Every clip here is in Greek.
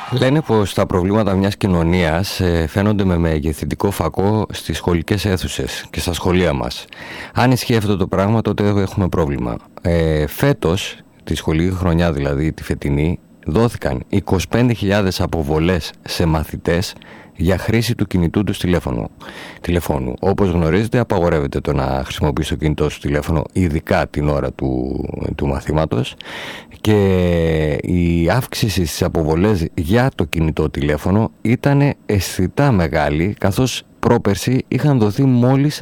Λένε πως τα προβλήματα μιας κοινωνίας φαίνονται με μεγεθυντικό φακό στις σχολικές αίθουσες και στα σχολεία μας. Αν ισχύει αυτό το πράγμα, τότε έχουμε πρόβλημα. Φέτος, τη σχολική χρονιά δηλαδή, τη φετινή, δόθηκαν 25.000 αποβολές σε μαθητές για χρήση του κινητού τους τηλεφώνου. Όπως γνωρίζετε, απαγορεύεται το να χρησιμοποιείς το κινητό σου τηλέφωνο, ειδικά την ώρα του μαθήματος, και η αύξηση στις αποβολές για το κινητό τηλέφωνο ήταν αισθητά μεγάλη, καθώς πρόπερση είχαν δοθεί μόλις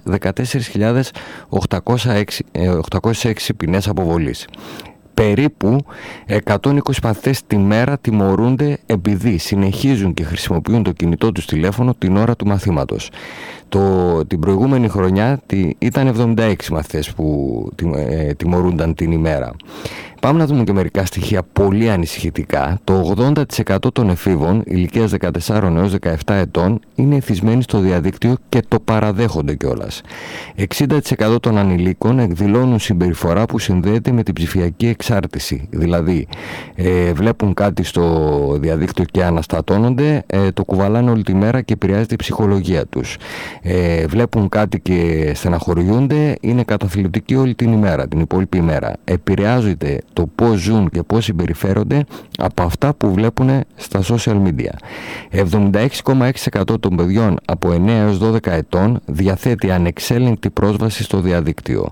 14.806 ποινές αποβολής. Περίπου 120 μαθητές τη μέρα τιμωρούνται επειδή συνεχίζουν και χρησιμοποιούν το κινητό τους τηλέφωνο την ώρα του μαθήματος. Την προηγούμενη χρονιά ήταν 76 μαθητές που τιμωρούνταν την ημέρα. Πάμε να δούμε και μερικά στοιχεία πολύ ανησυχητικά. Το 80% των εφήβων ηλικίας 14 έως 17 ετών είναι εθισμένοι στο διαδίκτυο και το παραδέχονται κιόλας. 60% των ανηλίκων εκδηλώνουν συμπεριφορά που συνδέεται με την ψηφιακή εξάρτηση. Δηλαδή, βλέπουν κάτι στο διαδίκτυο και αναστατώνονται, το κουβαλάνε όλη τη μέρα και επηρεάζεται η ψυχολογία τους. Βλέπουν κάτι και στεναχωριούνται, είναι καταθλιπτικοί όλη την ημέρα, την υπόλοιπη ημέρα. Επηρεάζονται το πώς ζουν και πώς συμπεριφέρονται από αυτά που βλέπουν στα social media. 76,6% των παιδιών από 9 έως 12 ετών διαθέτει ανεξέλεγκτη πρόσβαση στο διαδίκτυο.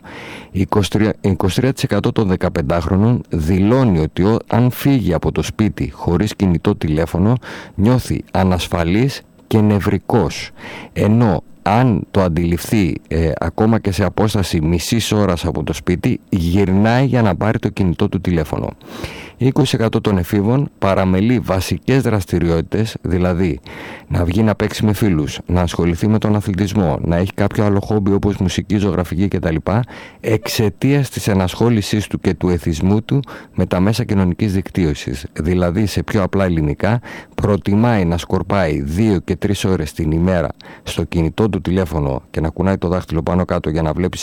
23% των 15χρονων δηλώνει ότι αν φύγει από το σπίτι χωρίς κινητό τηλέφωνο νιώθει ανασφαλής και νευρικός, ενώ αν το αντιληφθεί ακόμα και σε απόσταση μισής ώρας από το σπίτι, γυρνάει για να πάρει το κινητό του τηλέφωνο. 20% των εφήβων παραμελεί βασικές δραστηριότητες, δηλαδή να βγει να παίξει με φίλους, να ασχοληθεί με τον αθλητισμό, να έχει κάποιο άλλο χόμπι όπως μουσική, ζωγραφική κτλ. Εξαιτίας της ενασχόλησής του και του εθισμού του με τα μέσα κοινωνικής δικτύωσης. Δηλαδή, σε πιο απλά ελληνικά, προτιμάει να σκορπάει 2 και 3 ώρες την ημέρα στο κινητό του τηλέφωνο και να κουνάει το δάχτυλο πάνω κάτω για να βλέπει